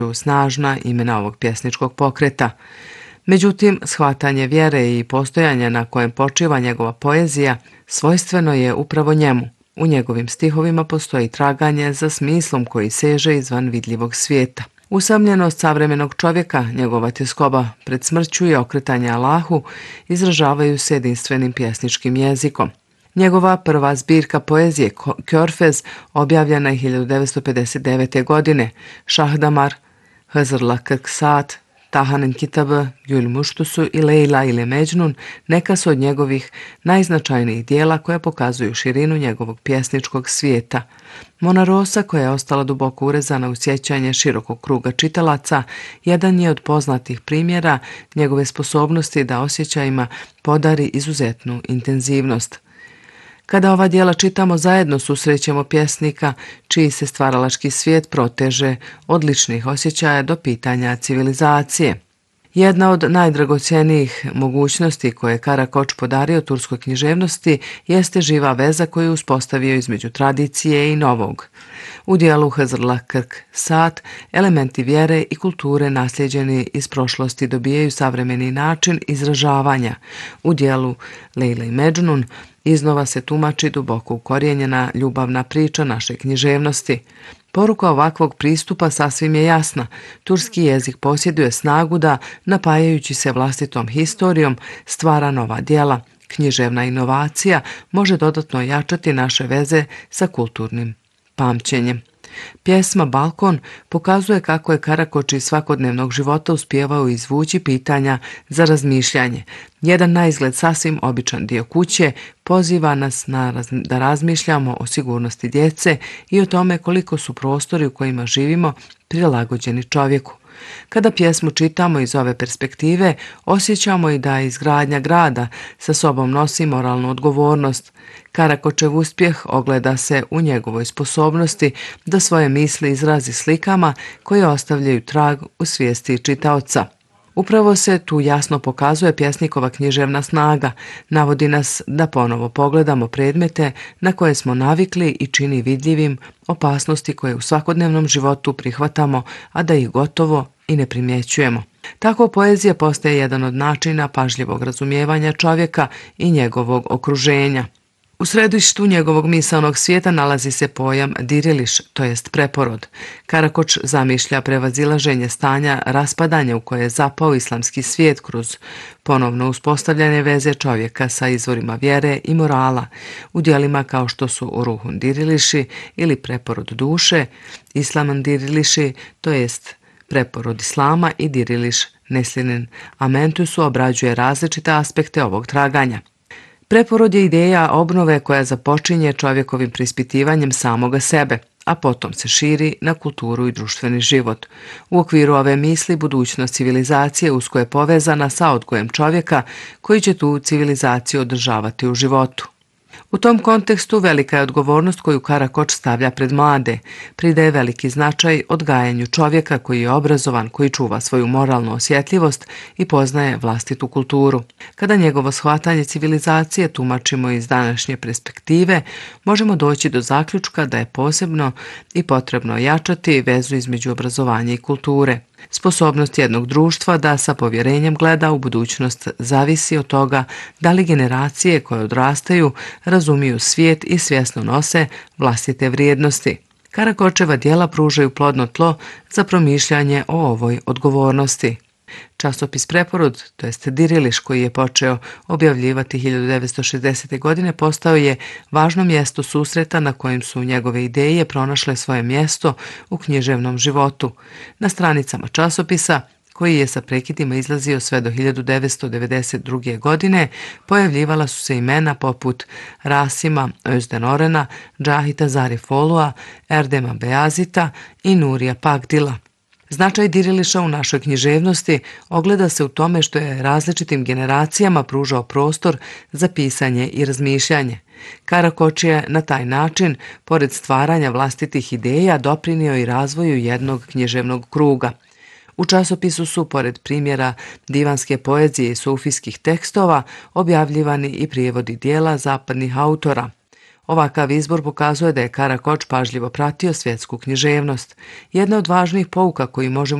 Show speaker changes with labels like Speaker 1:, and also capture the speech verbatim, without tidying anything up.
Speaker 1: snažna imena ovog pjesničkog pokreta. Međutim, shvatanje vjere i postojanja na kojem počiva njegova poezija svojstveno je upravo njemu. U njegovim stihovima postoji traganje za smislom koji seže izvan vidljivog svijeta. Usamljenost savremenog čovjeka, njegova tjeskoba pred smrću i okretanje Allahu izražavaju se jedinstvenim pjesničkim jezikom. Njegova prva zbirka poezije Körfez objavljena je hiljadu devetsto pedeset devete. godine. Šahdamar, Hızırla kırk saat, Tahanin kitabı, Gül Muštusu i Lejla ili Međnun neka su od njegovih najznačajnijih dijela koja pokazuju širinu njegovog pjesničkog svijeta. Mona Rosa, koja je ostala duboko urezana u sjećanje širokog kruga čitalaca, jedan je od poznatih primjera njegove sposobnosti da osjećajima podari izuzetnu intenzivnost. Kada ova dijela čitamo, zajedno susrećemo pjesnika čiji se stvaralački svijet proteže od ličnih osjećaja do pitanja civilizacije. Jedna od najdragocjenijih mogućnosti koje je Karakoč podario turskoj književnosti jeste živa veza koju je uspostavio između tradicije i novog. U dijelu Hızırla kırk saat elementi vjere i kulture nasljeđeni iz prošlosti dobijaju savremeni način izražavanja. U dijelu Lejla i Međnun iznova se tumači duboko ukorijenjena ljubavna priča naše književnosti. Poruka ovakvog pristupa sasvim je jasna. Turski jezik posjeduje snagu da, napajajući se vlastitom historijom, stvara nova djela. Književna inovacija može dodatno ojačati naše veze sa kulturnim pamćenjem. Pjesma Balkon pokazuje kako je Karakoč iz svakodnevnog života uspijevao izvući pitanja za razmišljanje. Jedan naizgled sasvim običan dio kuće poziva nas na raz, da razmišljamo o sigurnosti djece i o tome koliko su prostori u kojima živimo prilagođeni čovjeku. Kada pjesmu čitamo iz ove perspektive, osjećamo i da izgradnja grada sa sobom nosi moralnu odgovornost. Karakočev uspjeh ogleda se u njegovoj sposobnosti da svoje misli izrazi slikama koje ostavljaju trag u svijesti čitaoca. Upravo se tu jasno pokazuje pjesnikova književna snaga, navodi nas da ponovo pogledamo predmete na koje smo navikli i čini vidljivim opasnosti koje u svakodnevnom životu prihvatamo, a da ih gotovo i ne primjećujemo. Tako poezija postaje jedan od načina pažljivog razumijevanja čovjeka i njegovog okruženja. U središtu njegovog misaonog svijeta nalazi se pojam diriliš, to jest preporod. Karakoč zamišlja prevazilaženje stanja raspadanja u koje je zapao islamski svijet kroz ponovno uspostavljanje veze čovjeka sa izvorima vjere i morala. U djelima kao što su Ruhun diriliši ili preporod duše, Islaman diriliši, to jest preporod islama i diriliš neslinin Amentusu obrađuje različite aspekte ovog traganja. Preporod je ideja obnove koja započinje čovjekovim preispitivanjem samoga sebe, a potom se širi na kulturu i društveni život. U okviru ove misli budućnost civilizacije usko je povezana sa odgojem čovjeka koji će tu civilizaciju održavati u životu. U tom kontekstu velika je odgovornost koju Karakoč stavlja pred mlade, pridaje veliki značaj odgajanju čovjeka koji je obrazovan, koji čuva svoju moralnu osjetljivost i poznaje vlastitu kulturu. Kada njegovo shvatanje civilizacije tumačimo iz današnje perspektive, možemo doći do zaključka da je posebno i potrebno jačati vezu između obrazovanja i kulture. Sposobnost jednog društva da sa povjerenjem gleda u budućnost zavisi od toga da li generacije koje odrastaju razumiju svijet i svjesno nose vlastite vrijednosti. Karakočeva djela pružaju plodno tlo za promišljanje o ovoj odgovornosti. Časopis Preporod, to jest Diriliš, koji je počeo objavljivati hiljadu devetsto šezdesete. godine, postao je važno mjesto susreta na kojem su njegove ideje pronašle svoje mjesto u književnom životu. Na stranicama časopisa, koji je sa prekidima izlazio sve do hiljadu devetsto devedeset druge. godine, pojavljivala su se imena poput Rasima Özdenorena, Džahita Zarifolua, Erdema Beyazita i Nurija Pagdila. Značaj Diriliša u našoj književnosti ogleda se u tome što je različitim generacijama pružao prostor za pisanje i razmišljanje. Karakoč je na taj način, pored stvaranja vlastitih ideja, doprinio i razvoju jednog književnog kruga. U časopisu su, pored primjera divanske poezije i sufijskih tekstova, objavljivani i prijevodi dijela zapadnih autora. Ovakav izbor pokazuje da je Karakoč pažljivo pratio svjetsku književnost. Jedna od važnijih pouka koju možemo